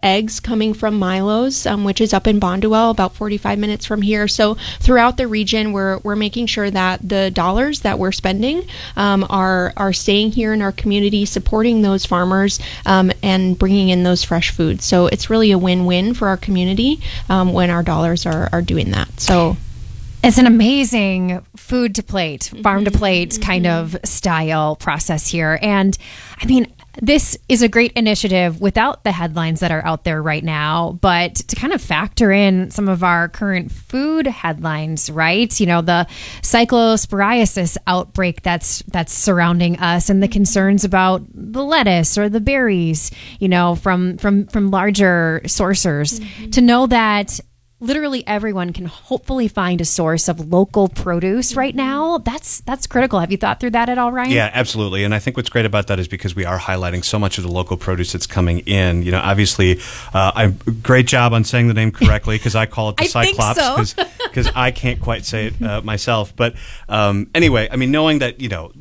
eggs coming from Milo's, which is up in Bonduel, about 45 minutes from here. So throughout the region, we're making sure that the dollars that we're spending are staying here in our community, supporting those farmers, and bringing in those fresh foods. So it's really a win-win for our community when our dollars are doing that. So it's an amazing food to plate, farm to plate kind of style process here. And I mean, this is a great initiative without the headlines that are out there right now, but to kind of factor in some of our current food headlines, right? You know, the cyclosporiasis outbreak that's surrounding us, and the concerns about the lettuce or the berries, you know, from larger sourcers. To know that literally everyone can hopefully find a source of local produce right now. That's critical. Have you thought through that at all, Ryan? Yeah, absolutely. And I think what's great about that is because we are highlighting so much of the local produce that's coming in. You know, obviously, great job on saying the name correctly, because I call it the Cyclops, because I can't quite say it myself. But anyway, I mean, knowing that, you know,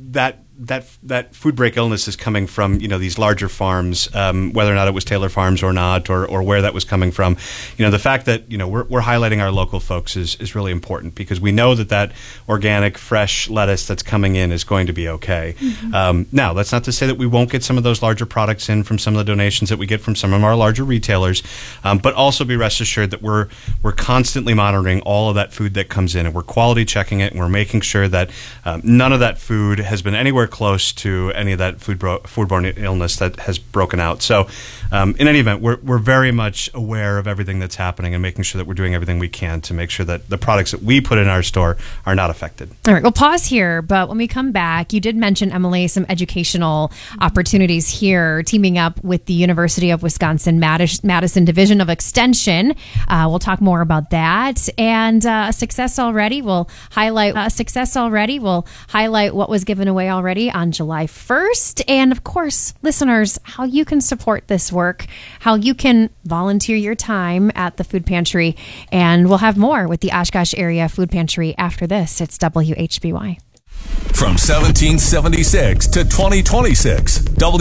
that food break illness is coming from, you know, these larger farms, whether or not it was Taylor Farms or not, or where that was coming from. You know, the fact that, you know, we're highlighting our local folks is really important, because we know that organic, fresh lettuce that's coming in is going to be okay. Now, that's not to say that we won't get some of those larger products in from some of the donations that we get from some of our larger retailers, but also be rest assured that we're constantly monitoring all of that food that comes in, and we're quality checking it, and we're making sure that none of that food has been anywhere close to any of that foodborne illness that has broken out. So in any event, we're very much aware of everything that's happening and making sure that we're doing everything we can to make sure that the products that we put in our store are not affected. All right, we'll pause here, but when we come back, you did mention, Emily, some educational opportunities here, teaming up with the University of Wisconsin Madison Division of Extension. We'll talk more about that. And success already. We'll highlight what was given away already on July 1st. And of course, listeners, how you can support this work, how you can volunteer your time at the food pantry. And we'll have more with the Oshkosh Area Food Pantry after this. It's WHBY. From 1776 to 2026,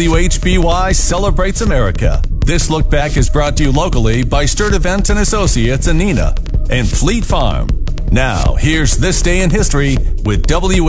WHBY celebrates America. This look back is brought to you locally by Sturt Events and Associates in Neenah and Fleet Farm. Now, here's This Day in History with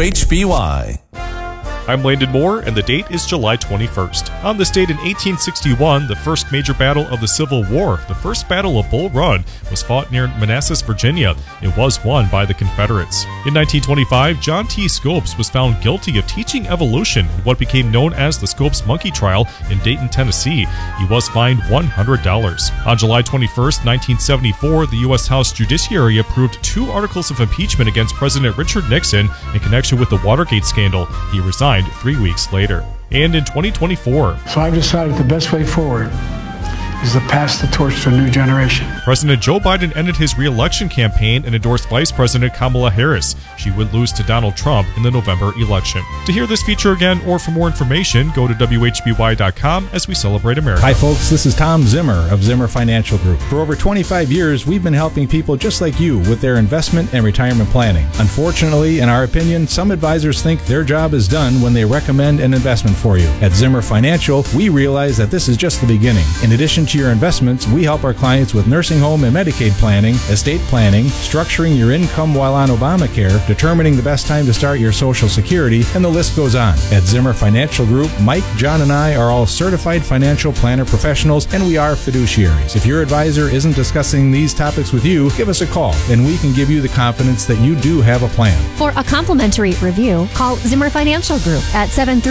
WHBY. I'm Landon Moore, and the date is July 21st. On this date in 1861, the first major battle of the Civil War, the First Battle of Bull Run, was fought near Manassas, Virginia. It was won by the Confederates. In 1925, John T. Scopes was found guilty of teaching evolution in what became known as the Scopes Monkey Trial in Dayton, Tennessee. He was fined $100. On July 21st, 1974, the U.S. House Judiciary approved 2 articles of impeachment against President Richard Nixon in connection with the Watergate scandal. He resigned 3 weeks later. And in 2024, so I've decided the best way forward is to pass the torch to a new generation. President Joe Biden ended his re-election campaign and endorsed Vice President Kamala Harris. She would lose to Donald Trump in the November election. To hear this feature again or for more information, go to WHBY.com as we celebrate America. Hi folks, this is Tom Zimmer of Zimmer Financial Group. For over 25 years, we've been helping people just like you with their investment and retirement planning. Unfortunately, in our opinion, some advisors think their job is done when they recommend an investment for you. At Zimmer Financial, we realize that this is just the beginning. In addition to your investments, we help our clients with nursing home and Medicaid planning, estate planning, structuring your income while on Obamacare, determining the best time to start your Social Security, and the list goes on. At Zimmer Financial Group, Mike, John, and I are all certified financial planner professionals, and we are fiduciaries. If your advisor isn't discussing these topics with you, give us a call, and we can give you the confidence that you do have a plan. For a complimentary review, call Zimmer Financial Group at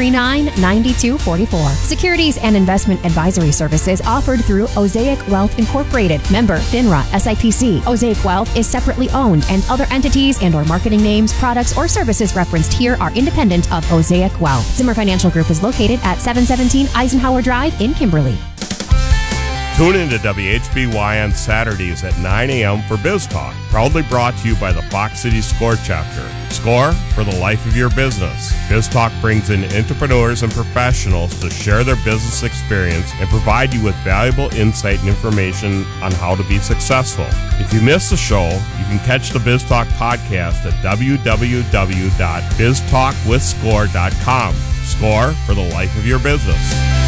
739-9244. Securities and investment advisory services offered through Osaic Wealth Incorporated. Member FINRA SIPC. Osaic Wealth is separately owned, and other entities and or marketing names, products, or services referenced here are independent of Osaic Wealth. Zimmer Financial Group is located at 717 Eisenhower Drive in Kimberly. Tune in to WHBY on Saturdays at 9 a.m. for Biz Talk, proudly brought to you by the Fox City SCORE chapter. SCORE for the life of your business. Biz Talk brings in entrepreneurs and professionals to share their business experience and provide you with valuable insight and information on how to be successful. If you miss the show, you can catch the Biz Talk podcast at www.biztalkwithscore.com. SCORE for the life of your business.